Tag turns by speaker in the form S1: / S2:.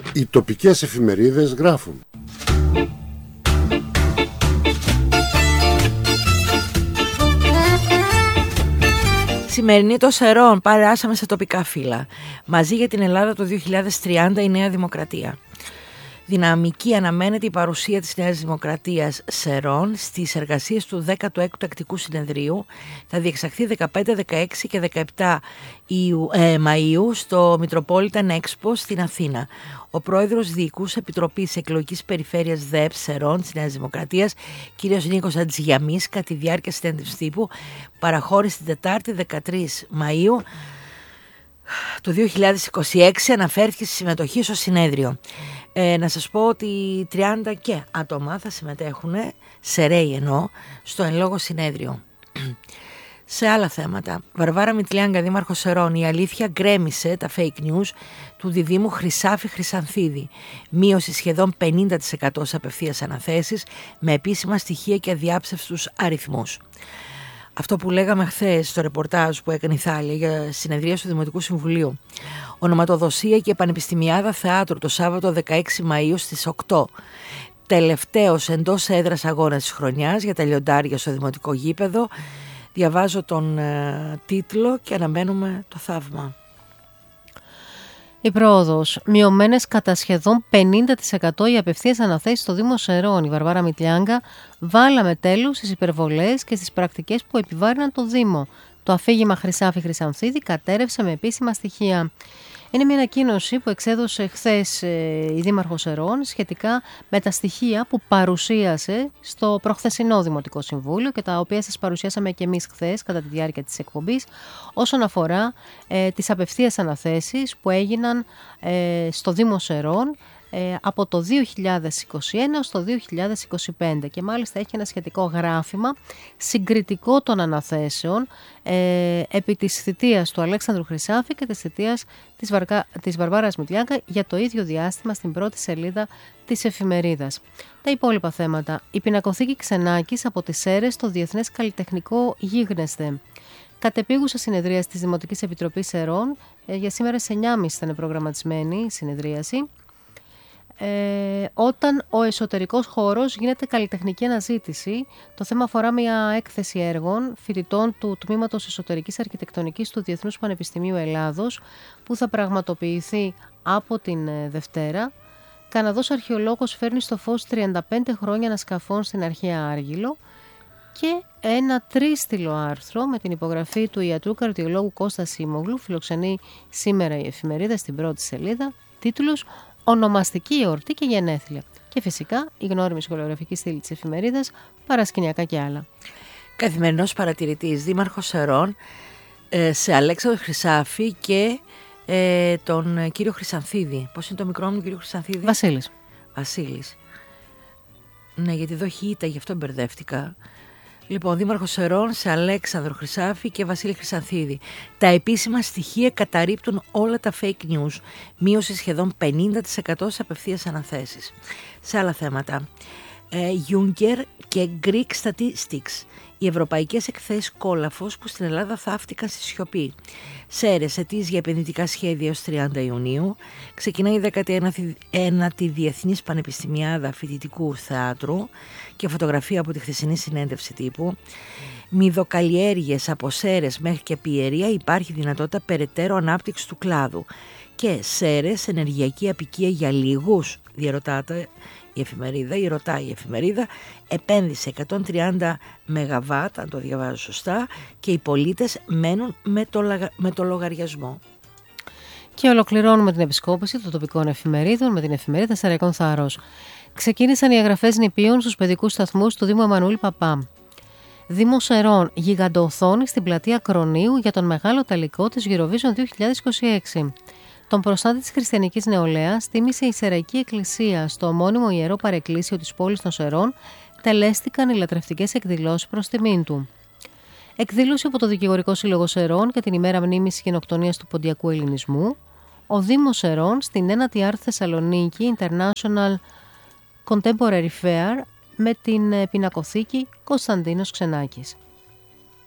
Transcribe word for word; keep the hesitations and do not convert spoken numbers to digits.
S1: Οι τοπικές εφημερίδες γράφουν.
S2: Σημερινή των Σερών, παράσαμε σε τοπικά φύλλα. Μαζί για την Ελλάδα το δύο χιλιάδες τριάντα η Νέα Δημοκρατία. Δυναμική αναμένεται η παρουσία της Νέας Δημοκρατίας Σερών στις εργασίες του δέκατου έκτου Τακτικού Συνεδρίου. Θα διεξαχθεί δεκαπέντε, δεκαέξι και δεκαεπτά Μαΐου στο Metropolitan Expo στην Αθήνα. Ο πρόεδρος Διοικούς Επιτροπής Εκλογικής Περιφέρειας ΔΕΠ Σερών της Νέας Δημοκρατίας, κ. Νίκος Ατζηγιαμής, κατά τη διάρκεια συνέντευξης τύπου, παραχώρησε την Τετάρτη δεκατρείς Μαΐου το δύο χιλιάδες είκοσι έξι, αναφέρθηκε στη συμμετοχή στο συνέδριο. Ε, να σας πω ότι τριάντα και άτομα θα συμμετέχουν, Σεραίοι εννοώ, στο εν λόγω συνέδριο. Σε άλλα θέματα, Βαρβάρα Μητλιάγκα, δήμαρχος Σερών, η αλήθεια γκρέμισε τα fake news του διδήμου Χρυσάφη Χρυσανθίδη. Μείωση σχεδόν πενήντα τοις εκατό σε απευθείας αναθέσεις με επίσημα στοιχεία και αδιάψευστους αριθμούς. Αυτό που λέγαμε χθες στο ρεπορτάζ που έκανε η Θάλια για συνεδρία του Δημοτικού Συμβουλίου. Ονοματοδοσία και Πανεπιστημιάδα Θεάτρου το Σάββατο δεκαέξι Μαΐου στις οκτώ. Τελευταίος εντός έδρας αγώνας της χρονιάς για τα λιοντάρια στο Δημοτικό Γήπεδο. Διαβάζω τον ε, τίτλο και αναμένουμε το θαύμα.
S3: Η πρόοδος. Μειωμένες κατά σχεδόν πενήντα τοις εκατό οι απευθείας αναθέσεις στο Δήμο Σερών. Η Βαρβάρα Μητλιάγκα, βάλαμε τέλος στις υπερβολές και στις πρακτικές που επιβάρυναν το Δήμο. Το αφήγημα Χρυσάφη Χρυσανθίδη κατέρευσε με επίσημα στοιχεία. Είναι μια ανακοίνωση που εξέδωσε χθες ε, η Δήμαρχος Σερών σχετικά με τα στοιχεία που παρουσίασε στο προχθεσινό Δημοτικό Συμβούλιο και τα οποία σας παρουσιάσαμε και εμείς χθες κατά τη διάρκεια της εκπομπής όσον αφορά ε, τις απευθείας αναθέσεις που έγιναν ε, στο Δήμο Σερών ε, από το δύο χιλιάδες είκοσι ένα στο δύο χιλιάδες είκοσι πέντε και μάλιστα έχει ένα σχετικό γράφημα συγκριτικό των αναθέσεων ε, επί της θητείας του Αλέξανδρου Χρυσάφη και της θητείας της, Βαρκα, της Βαρβάρας Μητλιάγκα για το ίδιο διάστημα στην πρώτη σελίδα της εφημερίδας. Τα υπόλοιπα θέματα. Η πινακοθήκη Ξενάκης από τις Σέρρες στο Διεθνές Καλλιτεχνικό Γίγνεσθε. Κατεπίγουσα συνεδρία της Δημοτικής Επιτροπής Σερών. Ε, για σήμερα σε εννιά και μισή ήταν προγραμματισμένη η συνεδρίαση. Ε, όταν ο εσωτερικός χώρος γίνεται καλλιτεχνική αναζήτηση, το θέμα αφορά μια έκθεση έργων φοιτητών του Τμήματος Εσωτερικής Αρχιτεκτονικής του Διεθνούς Πανεπιστημίου Ελλάδος που θα πραγματοποιηθεί από την Δευτέρα. Καναδός αρχαιολόγος φέρνει στο φως τριάντα πέντε χρόνια ανασκαφών στην αρχαία Άργυλο και ένα τρίστιλο άρθρο με την υπογραφή του ιατρού καρτιολόγου Κώστα Σίμογλου φιλοξενεί σήμερα η εφημερίδα στην πρώτη σελίδα, τίτλος «Ονομαστική εορτή και γενέθλια». Και φυσικά η γνώριμη σχολιογραφική στήλη της εφημερίδας, παρασκηνιακά και άλλα.
S2: Καθημερινός παρατηρητής, Δήμαρχος Σερών, ε, σε Αλέξανδρο Χρυσάφη και ε, τον κύριο Χρυσανθίδη. Πώς είναι το μικρό μου κύριο Χρυσανθίδη?
S3: Βασίλης.
S2: Βασίλης. Ναι, γιατί εδώ έχει ήττα, γι' αυτό μπερδεύτηκα. Λοιπόν, Δήμαρχος Σερών σε Αλέξανδρο Χρυσάφη και Βασίλη Χρυσανθίδη. Τα επίσημα στοιχεία καταρρίπτουν όλα τα fake news. Μείωση σχεδόν πενήντα τοις εκατό σε απευθείας αναθέσεις. Σε άλλα θέματα. Ε, Juncker και Greek Statistics. Οι ευρωπαϊκές εκθέσεις κόλαφος που στην Ελλάδα θαύτηκαν στη σιωπή. Σέρες, αιτήσεις για επενδυτικά σχέδια ως τριάντα Ιουνίου. Ξεκινάει η δέκατη ένατη Διεθνής Πανεπιστημιάδα Φοιτητικού Θεάτρου και φωτογραφία από τη χθεσινή συνέντευξη τύπου. Μυδοκαλλιέργειες από Σέρες μέχρι και Πιερία, υπάρχει δυνατότητα περαιτέρω ανάπτυξη του κλάδου. Και Σέρες, ενεργειακή απικία για λίγους, διαρωτάται η εφημερίδα, ή ρωτάει η εφημερίδα, επένδυσε εκατόν τριάντα μεγαβάτ, αν το διαβάζω σωστά, και οι πολίτες μένουν με το, με το λογαριασμό.
S3: Και ολοκληρώνουμε την επισκόπηση των τοπικών εφημερίδων με την εφημερίδα Σεραϊκών Θάρρος. Ξεκίνησαν οι εγγραφές νηπίων στους παιδικούς σταθμούς του Δήμου Εμμανουήλ Παπά. Δήμο Σερών, γιγαντοοθόνη στην πλατεία Κρονίου για τον μεγάλο τελικό της Eurovision δύο χιλιάδες είκοσι έξι. Τον προστάτη της χριστιανικής νεολαίας τίμησε η Σεραϊκή Εκκλησία στο ομώνυμο ιερό παρεκκλήσιο της πόλης των Σερών, τελέστηκαν οι λατρευτικές εκδηλώσεις προς τιμήν του. Εκδήλωση από το Δικηγορικό Σύλλογο Σερών και την ημέρα μνήμης γενοκτονίας του Ποντιακού Ελληνισμού. Ο Δήμος Σερών στην ένατη Art Θεσσαλονίκη International Contemporary Fair με την πινακοθήκη Κωνσταντίνος Ξενάκης.